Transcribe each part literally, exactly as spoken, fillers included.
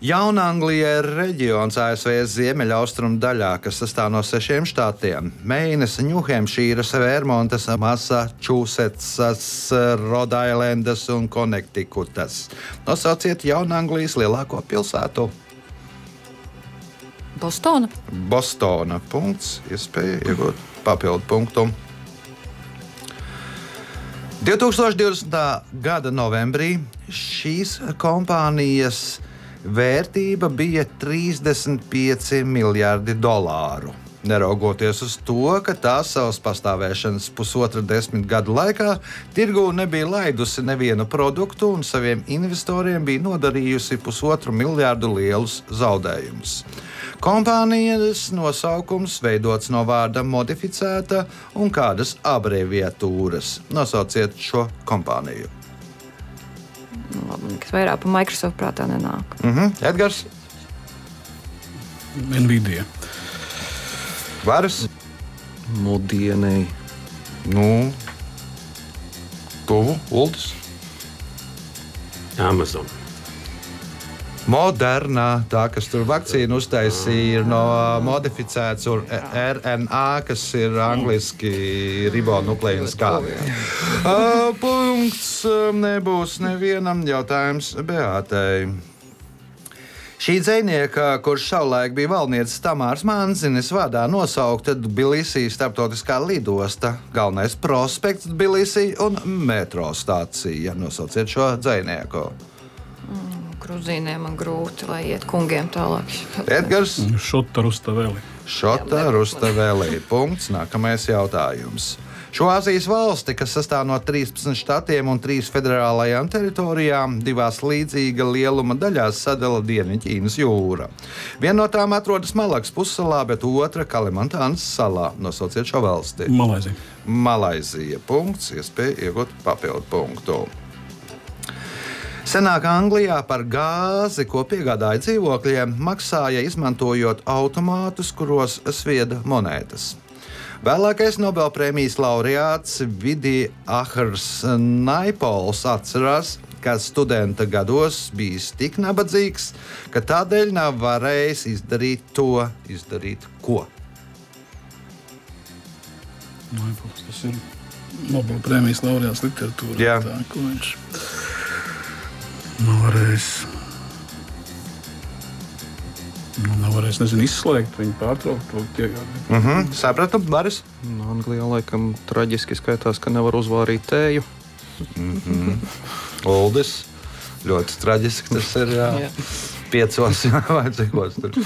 Jaunanglija ir reģions A S V ziemeļaustrumu daļā, kas sastāv no sešiem štatiem - Meinas, Ņūhempšīras, Vermontas, Massačusetsas, Rodailendas un Konektikutas. Nosauciet Jaunanglijas lielāko pilsētu. Bostona. Bostona. Punkts. Iespēja iegūt papildu punktu. divtūkstoš divdesmitā gada novembrī šīs kompānijas vērtība bija trīsdesmit pieci miljardi dolāru. Neraugoties uz to, ka tā savas pastāvēšanas pusotra desmit gadu laikā tirgū nebija laidusi nevienu produktu un saviem investoriem bija nodarījusi pusotru miljardu lielus zaudējumus. Kompānijas nosaukums veidots no vārda modificēta un kādas abreviatūras. Nosauciet šo kompāniju. Labi, nekas vairāk pa Microsoft prātā nenāk. Mhm. Edgars? Nvidia. Varas? Modienei. Nu, tuvu, Uldis? Amazon. Moderna, tā, kas tur vakcīnu uztaisīja, ir no modificēts R N A, kas ir angliski ribonukleīnas kāda. Uh, punkts nebūs nevienam. Jautājums Beātei. Šī dzejnieka, kurš savulaik bija valdniecis Tamārs Manzinis, vārdā nosaukta Tbilisī starptautiskā lidosta, galvenais prospekts Tbilisī un metro stācija. Nosauciet šo dzejnieku. Gruzīniem man grūti, lai iet kungiem tālāk. Edgars? Šota Rustaveli. Šota Rustaveli. Punkts. Nākamais jautājums. Šo Āzijas valsti, kas sastāv no trīspadsmit štatiem un trīs federālajām teritorijām, divās līdzīga lieluma daļās sadala Dienvidķīnas jūra. Viena no tām atrodas Malakas pussalā, bet otra Kalimantānas salā. Nosauciet šo valsti. Malaizija. Malaizija. Punkts. Iespēja iegūt papildu punktu. Senāk Anglijā par gāzi, ko piegādāja dzīvokļiem, maksāja izmantojot automātus, kuros svieda monētas. Vēlākais Nobelprēmijas laureāts Vidi Ahrs Naipols atcerās, ka studenta gados bijis tik nabadzīgs, ka tādēļ nav varējis izdarīt to, izdarīt ko. Naipols, tas ir Nobelprēmijas laureāts literatūra. Jā. Tā, ko viņš... Nav varējis, nu, nav varējis nezinu, izslēgt, viņu pārtraukt to piegādi. Mhm, uh-huh. Sapratu, Baris? Nu, Anglijā laikam traģiski skaitās, ka nevar uzvārīt tēju. Mhm. Uldis. Ļoti traģiski tas ir, jā. jā. Piecos vai cikos tur.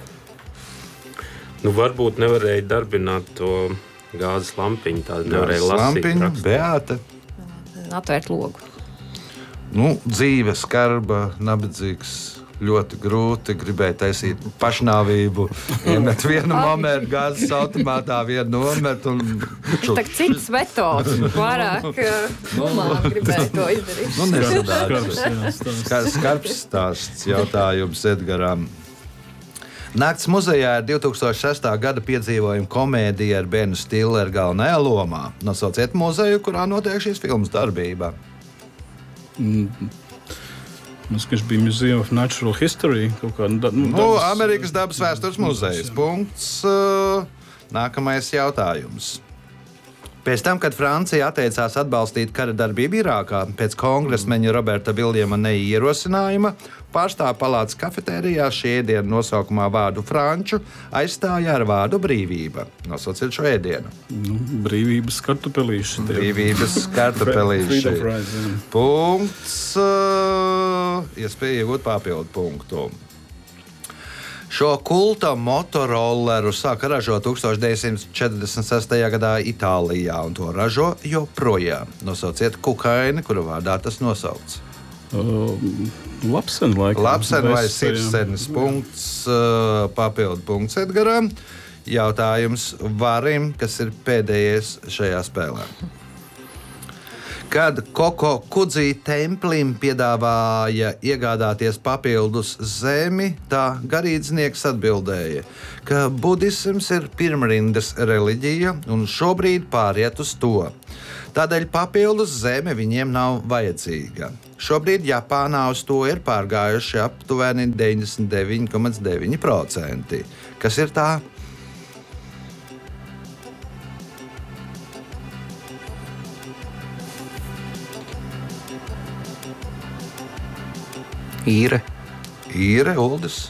Nu, varbūt nevarēja darbināt to gāzes lampiņu, tādu nevarēja lasīt. Lampiņu, Beāte. Atvērt logu. Nu, dzīve skarba, nabadzīgs, ļoti grūti. Gribēja taisīt pašnāvību, iemet vienu momentu gāzes automātā, vienu nomet. Un... Tā cits metods, vairāk humāni gribēja to izdarīt. Nu, nesadāt. Skarbs stāsts jautājums Edgaram. Nakts muzejā ir divtūkstoš sestā gada piedzīvojuma komēdija ar Benu Stilleru galvenajā lomā. Nosauciet muzeju, kurā notiek šīs filmas darbība. Mm. Mums, kas bija Museum of Natural History. Kā, nu, dabas, nu, Amerikas dabas vēstures muzejs. Punkts. Nākamais jautājums. Pēc tam, kad Francija atteicās atbalstīt kara darbību Irākā, pēc kongresmeņa Roberta Viljama Neija ierosinājuma, pārstāvju palātas kafetērijā šī ēdiena nosaukumā vārdu franču aizstāja ar vārdu brīvība. Nosauciet šo ēdienu. Nu, brīvības kartupelīši. Brīvības kartupelīši. Punkts. Iespēja iegūt papildu punktu. Šo kulta motorolleru sāka ražot tūkstoš deviņsimt četrdesmit sestajā gadā Itālijā, un to ražo joprojām. Nosauciet kukaini, kuru vārdā tas nosaukts. Uh, Lapsen, laikam. Lapsen vai Sirsenis. Punkts, uh, papildu punkts Edgaram. Jautājums Varim, kas ir pēdējais šajā spēlē. Kad Koko Kudzī templim piedāvāja iegādāties papildus zemi, tā garīdznieks atbildēja, ka budisms ir pirmrindas reliģija un šobrīd pāriet uz to. Tādēļ papildus zeme viņiem nav vajadzīga. Šobrīd Japānā uz to ir pārgājuši aptuveni deviņdesmit deviņi komats deviņi procenti. Kas ir tā? Īre. Īre, Uldis,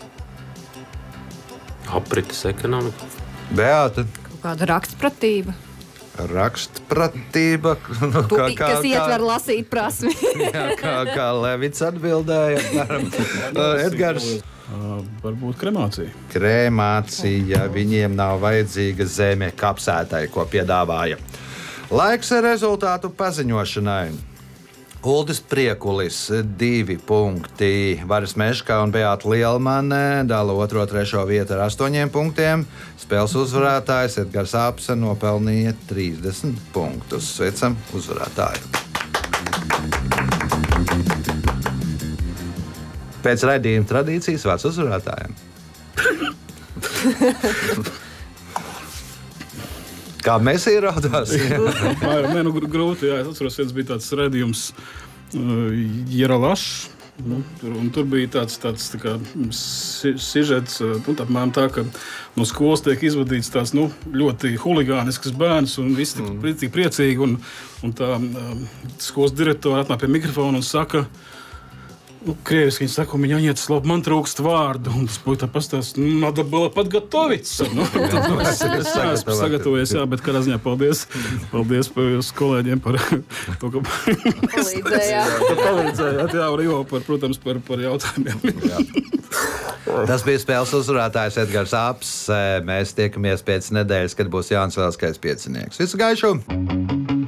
Aprites ekonomika. Beāta, Kaut kāda rakstpratība, rakstpratība, nu, Tu, kas ietver lasīt prasmi. jā, kā, kā Levits atbildēja. apmēram. Edgars. Uh, varbūt kremācija. Kremācija, viņiem nav vajadzīga zeme kapsētai, ko piedāvāja. Laiks rezultātu paziņošanai. Uldis Priekulis, divi punkti. Varis Meškā un Beāta Lielmane dala otro, trešo vietu ar astoņiem punktiem. Spēles uzvarētājs Edgars Apse nopelnīja trīsdesmit punktus. Sveicam uzvarētāju! Pēc raidījuma tradīcijas vārds uzvarētājiem. Kā mēs ieraudāsim? Jā, nē, nu, gr- grūti, jā, es atceros, viens bija tāds redzījums uh, Jeralašs. Nu, tur, un tur bija tāds, tāds tā kā, si, sižets, uh, nu, tā, apmēram tā, ka no skolas tiek izvadīts tāds nu, ļoti huligānisks bērns, un visi tik, mm. tik priecīgi. Un, un tā um, skolas direktora atnāk pie mikrofona un saka, nu, krieviski viņi saka, viņa ņiet slabu, man trūkst vārdu. Un tas puika tā pastāst, nu, надо было подготовиться. Nu, tad, nu, es, es esmu sagatavojies, jā, bet kādā ziņā paldies. Paldies par jūsu kolēģiem par to, ka Palīdzējāt. palīdzējāt. Jā, un Ivo, par, protams, par, par jautājumiem. Tas bija spēles uzvarētājs Edgars Apse. Mēs tiekamies pēc nedēļas, kad būs Jānis Velskais piecinieks. Visu gaišu!